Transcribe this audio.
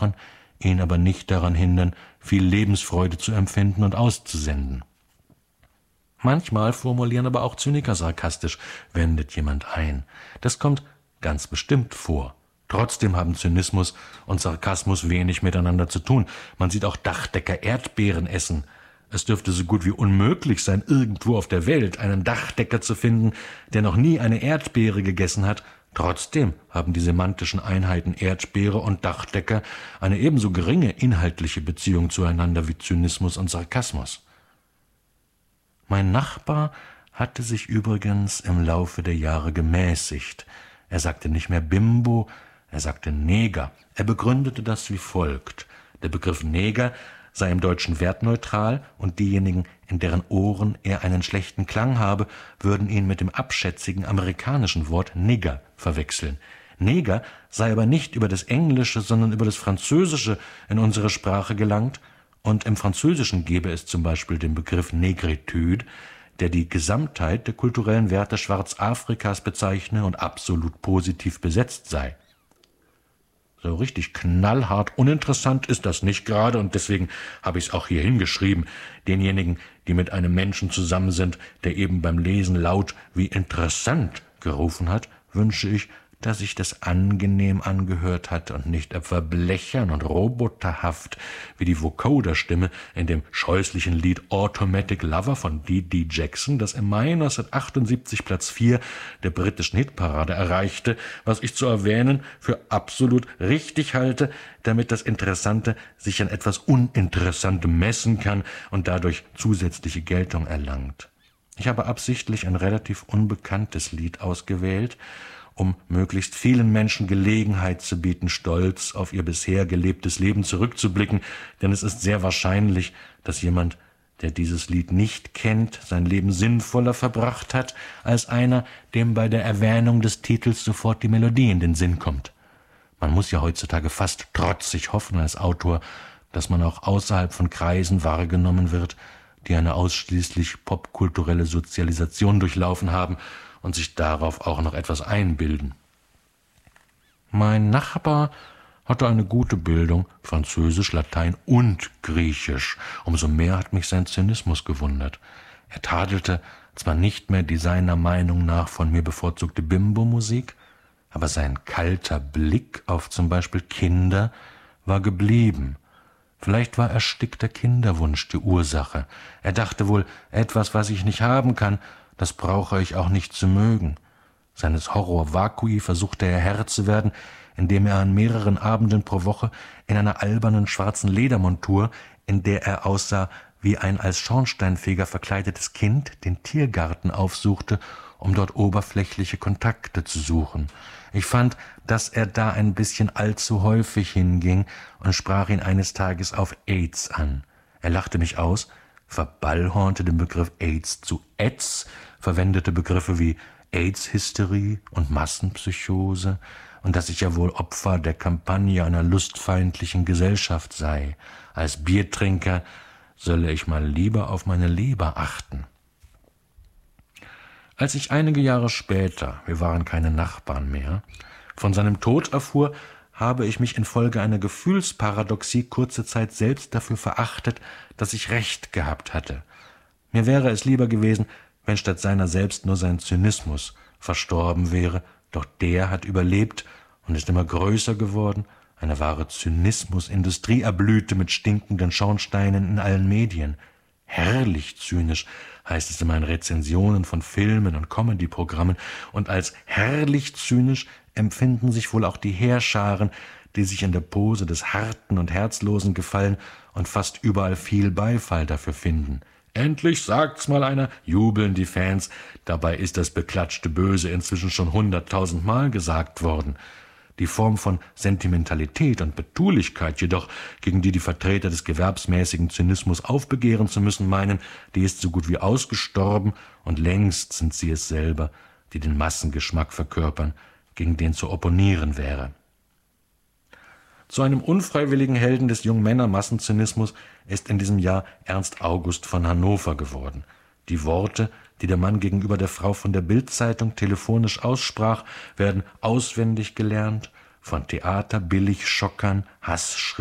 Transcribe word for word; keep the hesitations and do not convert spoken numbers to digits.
ihn aber nicht daran hindern, viel Lebensfreude zu empfinden und auszusenden. Manchmal formulieren aber auch Zyniker sarkastisch, wendet jemand ein. Das kommt ganz bestimmt vor. Trotzdem haben Zynismus und Sarkasmus wenig miteinander zu tun. Man sieht auch Dachdecker Erdbeeren essen. Es dürfte so gut wie unmöglich sein, irgendwo auf der Welt einen Dachdecker zu finden, der noch nie eine Erdbeere gegessen hat. Trotzdem haben die semantischen Einheiten Erdbeere und Dachdecker eine ebenso geringe inhaltliche Beziehung zueinander wie Zynismus und Sarkasmus. Mein Nachbar hatte sich übrigens im Laufe der Jahre gemäßigt. Er sagte nicht mehr Bimbo, er sagte Neger. Er begründete das wie folgt: Der Begriff Neger sei im Deutschen wertneutral und diejenigen, in deren Ohren er einen schlechten Klang habe, würden ihn mit dem abschätzigen amerikanischen Wort Nigger verwechseln. Neger sei aber nicht über das Englische, sondern über das Französische in unsere Sprache gelangt, und im Französischen gebe es zum Beispiel den Begriff Negritude, der die Gesamtheit der kulturellen Werte Schwarzafrikas bezeichne und absolut positiv besetzt sei. So richtig knallhart uninteressant ist das nicht gerade, und deswegen habe ich es auch hier hingeschrieben. Denjenigen, die mit einem Menschen zusammen sind, der eben beim Lesen laut wie interessant gerufen hat, wünsche ich, dass sich das angenehm angehört hat und nicht etwa blechern und roboterhaft wie die Vocoder-Stimme in dem scheußlichen Lied Automatic Lover von Dee Dee Jackson, das im Mai neunzehnhundertachtundsiebzig Platz vier der britischen Hitparade erreichte, was ich zu erwähnen für absolut richtig halte, damit das Interessante sich an etwas Uninteressantem messen kann und dadurch zusätzliche Geltung erlangt. Ich habe absichtlich ein relativ unbekanntes Lied ausgewählt, um möglichst vielen Menschen Gelegenheit zu bieten, stolz auf ihr bisher gelebtes Leben zurückzublicken, denn es ist sehr wahrscheinlich, dass jemand, der dieses Lied nicht kennt, sein Leben sinnvoller verbracht hat, als einer, dem bei der Erwähnung des Titels sofort die Melodie in den Sinn kommt. Man muss ja heutzutage fast trotzig hoffen als Autor, dass man auch außerhalb von Kreisen wahrgenommen wird, die eine ausschließlich popkulturelle Sozialisation durchlaufen haben und sich darauf auch noch etwas einbilden. Mein Nachbar hatte eine gute Bildung, Französisch, Latein und Griechisch. Umso mehr hat mich sein Zynismus gewundert. Er tadelte zwar nicht mehr die seiner Meinung nach von mir bevorzugte Bimbo-Musik, aber sein kalter Blick auf zum Beispiel Kinder war geblieben. Vielleicht war erstickter Kinderwunsch die Ursache. Er dachte wohl, etwas, was ich nicht haben kann, das brauche ich auch nicht zu mögen. Seines Horror vacui versuchte er Herr zu werden, indem er an mehreren Abenden pro Woche in einer albernen schwarzen Ledermontur, in der er aussah wie ein als Schornsteinfeger verkleidetes Kind, den Tiergarten aufsuchte, um dort oberflächliche Kontakte zu suchen. Ich fand, dass er da ein bisschen allzu häufig hinging und sprach ihn eines Tages auf AIDS an. Er lachte mich aus, verballhornte den Begriff AIDS zu AIDS, verwendete Begriffe wie AIDS-Hysterie und Massenpsychose und dass ich ja wohl Opfer der Kampagne einer lustfeindlichen Gesellschaft sei. Als Biertrinker solle ich mal lieber auf meine Leber achten. Als ich einige Jahre später, wir waren keine Nachbarn mehr, von seinem Tod erfuhr, habe ich mich infolge einer Gefühlsparadoxie kurze Zeit selbst dafür verachtet, dass ich Recht gehabt hatte. Mir wäre es lieber gewesen, wenn statt seiner selbst nur sein Zynismus verstorben wäre, doch der hat überlebt und ist immer größer geworden. Eine wahre Zynismusindustrie erblühte mit stinkenden Schornsteinen in allen Medien. Herrlich zynisch heißt es in meinen Rezensionen von Filmen und Comedy-Programmen, und als herrlich zynisch empfinden sich wohl auch die Heerscharen, die sich in der Pose des Harten und Herzlosen gefallen und fast überall viel Beifall dafür finden. Endlich sagt's mal einer, jubeln die Fans, dabei ist das beklatschte Böse inzwischen schon hunderttausendmal gesagt worden. Die Form von Sentimentalität und Betulichkeit jedoch, gegen die die Vertreter des gewerbsmäßigen Zynismus aufbegehren zu müssen meinen, die ist so gut wie ausgestorben, und längst sind sie es selber, die den Massengeschmack verkörpern, gegen den zu opponieren wäre. Zu einem unfreiwilligen Helden des Jungmänner-Massenzynismus ist in diesem Jahr Ernst August von Hannover geworden. Die Worte, die der Mann gegenüber der Frau von der Bild-Zeitung telefonisch aussprach, werden auswendig gelernt, von Theater-Billigschockern,